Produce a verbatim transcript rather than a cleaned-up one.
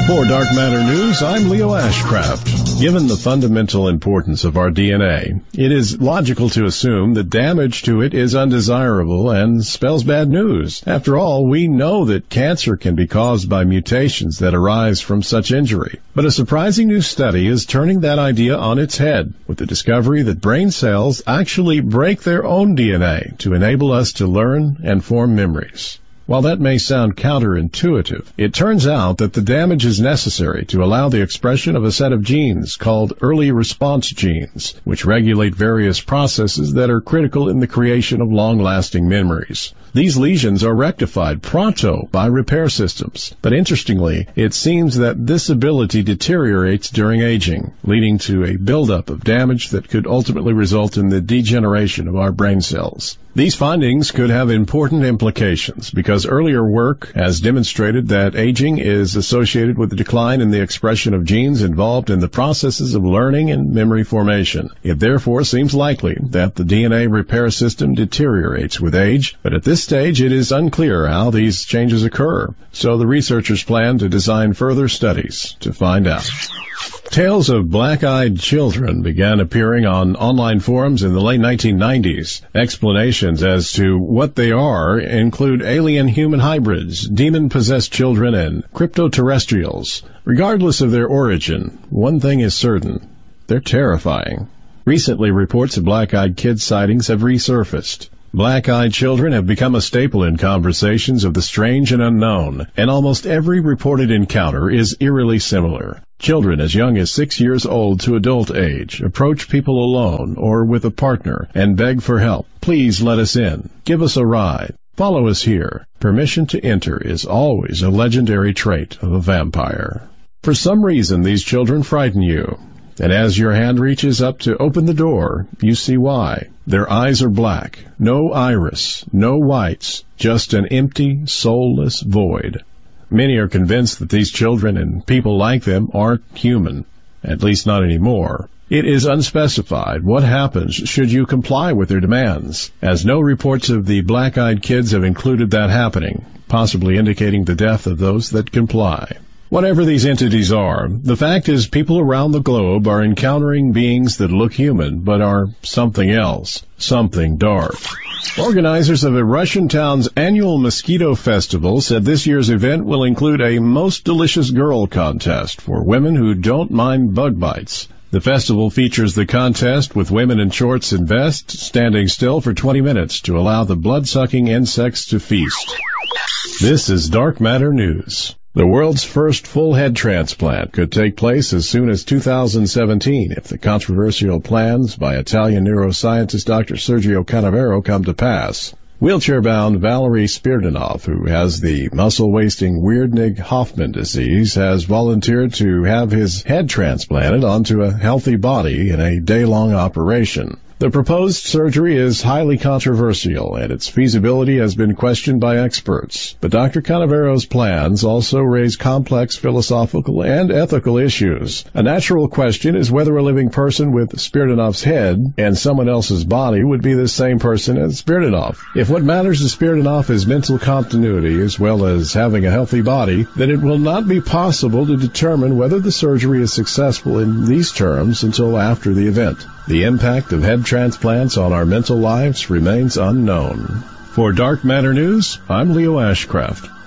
For Dark Matter News, I'm Leo Ashcraft. Given the fundamental importance of our D N A, it is logical to assume that damage to it is undesirable and spells bad news. After all, we know that cancer can be caused by mutations that arise from such injury. But a surprising new study is turning that idea on its head with the discovery that brain cells actually break their own D N A to enable us to learn and form memories. While that may sound counterintuitive, it turns out that the damage is necessary to allow the expression of a set of genes called early response genes, which regulate various processes that are critical in the creation of long-lasting memories. These lesions are rectified pronto by repair systems, but interestingly, it seems that this ability deteriorates during aging, leading to a buildup of damage that could ultimately result in the degeneration of our brain cells. These findings could have important implications because earlier work has demonstrated that aging is associated with a decline in the expression of genes involved in the processes of learning and memory formation. It therefore seems likely that the D N A repair system deteriorates with age, but at this stage it is unclear how these changes occur, so the researchers plan to design further studies to find out. Tales of black-eyed children began appearing on online forums in the late nineteen nineties. Explanations as to what they are include alien-human hybrids, demon-possessed children, and cryptoterrestrials. Regardless of their origin, one thing is certain: they're terrifying. Recently, reports of black-eyed kid sightings have resurfaced. Black-eyed children have become a staple in conversations of the strange and unknown, and almost every reported encounter is eerily similar. Children as young as six years old to adult age approach people alone or with a partner and beg for help. Please let us in. Give us a ride. Follow us here. Permission to enter is always a legendary trait of a vampire. For some reason, these children frighten you. And as your hand reaches up to open the door, you see why. Their eyes are black, no iris, no whites, just an empty, soulless void. Many are convinced that these children and people like them aren't human, at least not anymore. It is unspecified what happens should you comply with their demands, as no reports of the black-eyed kids have included that happening, possibly indicating the death of those that comply. Whatever these entities are, the fact is people around the globe are encountering beings that look human but are something else, something dark. Organizers of a Russian town's annual mosquito festival said this year's event will include a Most Delicious Girl contest for women who don't mind bug bites. The festival features the contest with women in shorts and vests standing still for twenty minutes to allow the blood-sucking insects to feast. This is Dark Matter News. The world's first full head transplant could take place as soon as two thousand seventeen if the controversial plans by Italian neuroscientist Doctor Sergio Canavero come to pass. Wheelchair-bound Valery Spiridonov, who has the muscle-wasting Weirdnig-Hoffman disease, has volunteered to have his head transplanted onto a healthy body in a day-long operation. The proposed surgery is highly controversial, and its feasibility has been questioned by experts. But Doctor Canavero's plans also raise complex philosophical and ethical issues. A natural question is whether a living person with Spiridonov's head and someone else's body would be the same person as Spiridonov. If what matters to Spiridonov is mental continuity as well as having a healthy body, then it will not be possible to determine whether the surgery is successful in these terms until after the event. The impact of head transplants on our mental lives remains unknown. For Dark Matter News, I'm Leo Ashcraft.